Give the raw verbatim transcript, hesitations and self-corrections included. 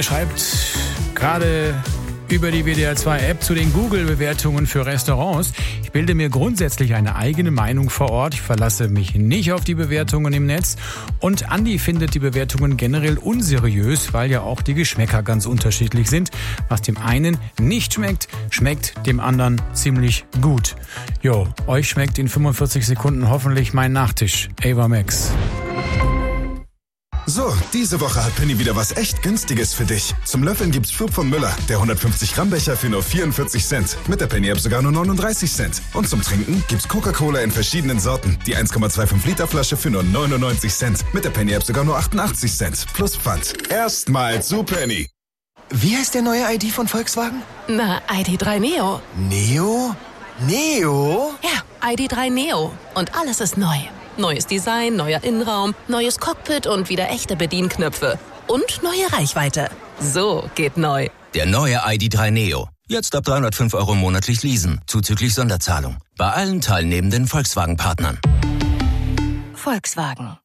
der schreibt gerade über die W D R zwei App zu den Google-Bewertungen für Restaurants. Ich bilde mir grundsätzlich eine eigene Meinung vor Ort. Ich verlasse mich nicht auf die Bewertungen im Netz. Und Andi findet die Bewertungen generell unseriös, weil ja auch die Geschmäcker ganz unterschiedlich sind. Was dem einen nicht schmeckt, schmeckt dem anderen ziemlich gut. Jo, euch schmeckt in fünfundvierzig Sekunden hoffentlich mein Nachtisch. Ava Max. So, diese Woche hat Penny wieder was echt Günstiges für dich. Zum Löffeln gibt's Flug von Müller, der hundertfünfzig Gramm Becher für nur vierundvierzig Cent. Mit der Penny-App sogar nur neununddreißig Cent. Und zum Trinken gibt's Coca-Cola in verschiedenen Sorten. Die eins Komma fünfundzwanzig Liter Flasche für nur neunundneunzig Cent. Mit der Penny-App sogar nur achtundachtzig Cent. Plus Pfand. Erstmal zu Penny. Wie heißt der neue I D von Volkswagen? Na, I D drei Neo. Neo? Neo? Ja, I D drei Neo. Und alles ist neu. Neues Design, neuer Innenraum, neues Cockpit und wieder echte Bedienknöpfe. Und neue Reichweite. So geht neu. Der neue I D drei Neo. Jetzt ab dreihundertfünf Euro monatlich leasen, zuzüglich Sonderzahlung. Bei allen teilnehmenden Volkswagen-Partnern. Volkswagen.